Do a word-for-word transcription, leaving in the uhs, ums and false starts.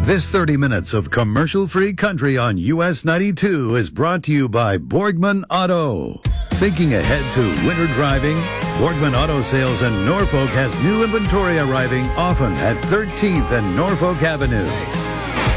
This thirty minutes of commercial-free country on U S ninety-two is brought to you by Borgman Auto. Thinking ahead to winter driving? Borgman Auto Sales in Norfolk has new inventory arriving often at thirteenth and Norfolk Avenue.